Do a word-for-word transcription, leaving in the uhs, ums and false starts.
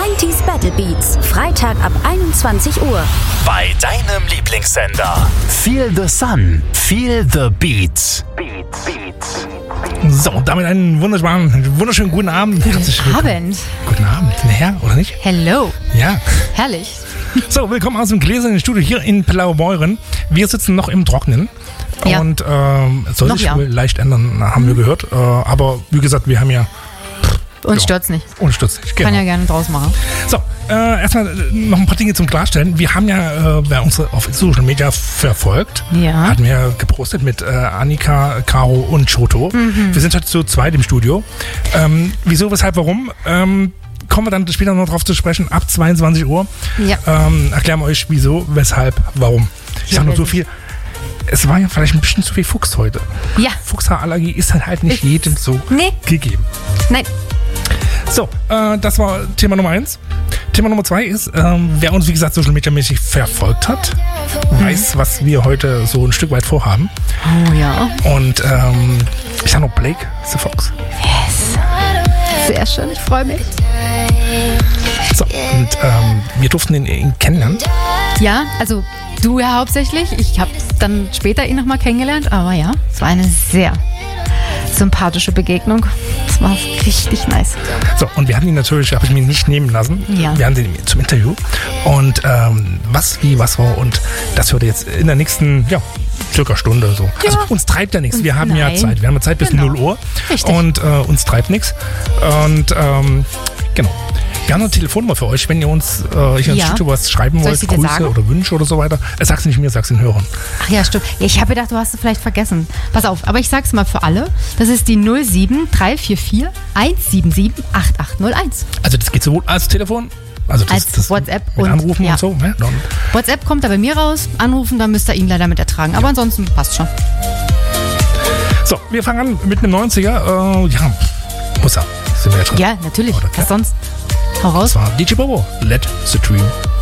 neunziger Battle Beats, Freitag ab einundzwanzig Uhr. Bei deinem Lieblingssender. Feel the Sun, Feel the Beats. Beats, Beats. So, und damit einen wunderschönen, wunderschönen guten Abend. Herzlich Guten Abend. Guten Abend, Herr, oder nicht? Hello. Ja. Herrlich. So, willkommen aus dem gläsernen Studio hier in Blaubeuren. Wir sitzen noch im Trocknen. Ja. Und ähm, es soll Noch sich ja. wohl leicht ändern, haben wir gehört. Äh, aber wie gesagt, wir haben ja... Uns ja, stört's nicht. Uns stört's nicht, genau. Kann ja gerne draus machen. So, äh, erstmal noch ein paar Dinge zum Klarstellen. Wir haben ja, äh, wer uns auf Social Media verfolgt, Ja. hatten wir gepostet mit äh, Annika, Caro und Choto. Mhm. Wir sind heute zu zweit im Studio. Ähm, wieso, weshalb, warum? Ähm, kommen wir dann später noch drauf zu sprechen, ab zweiundzwanzig Uhr. Ja. Ähm, erklären wir euch, wieso, weshalb, warum. Ich Ja, sag nur so wirklich. viel. Es war ja vielleicht ein bisschen zu viel Fuchs heute. Ja. Fuchshaarallergie ist halt, halt nicht Ist- jedem so Nee. gegeben. Nein. So, äh, das war Thema Nummer eins. Thema Nummer zwei ist, ähm, wer uns, wie gesagt, Social Media mäßig verfolgt hat, weiß, was wir heute so ein Stück weit vorhaben. Oh ja. Und ähm, ich sag noch Blake the Fox. Sehr schön, ich freue mich. So, und ähm, wir durften ihn, ihn kennenlernen. Ja, also du ja hauptsächlich. Ich habe dann später ihn nochmal kennengelernt. Aber ja, es war eine sehr sympathische Begegnung. Das war richtig nice. So, und wir hatten ihn natürlich, habe ich mir nicht nehmen lassen. Ja. Wir haben den zum Interview. Und ähm, was, wie, was war. Und das hört ihr jetzt in der nächsten, ja, circa Stunde so. Ja. Also uns treibt ja nichts. Wir haben ja Nein. Zeit. Wir haben ja Zeit bis Genau. null Uhr. Richtig. Und äh, uns treibt nichts. Und ähm, genau. Wir haben eine Telefonnummer für euch, wenn ihr uns äh, hier Ja. ins Studio was schreiben Soll wollt, ich sie dir Grüße sagen? oder Wünsche oder so weiter. Äh, sag's nicht mir, sag's den Hörern. Ach ja, stimmt. Ja, ich habe gedacht, du hast es vielleicht vergessen. Pass auf, aber ich sag's mal für alle. Das ist die null sieben drei vier vier eins sieben sieben acht acht null eins. Also das geht sowohl als Telefon, also das, Als das WhatsApp mit und- Anrufen ja. und so. Ne? Dann, WhatsApp kommt da bei mir raus. Anrufen, dann müsst ihr ihn leider mit ertragen. Aber ansonsten passt schon. so, wir fangen an mit einem neunziger. Äh, ja, muss er. Sind wir jetzt dran. Ja, natürlich. Oder, Was sonst? Hau raus. Das war D J Bobo. Let the Dream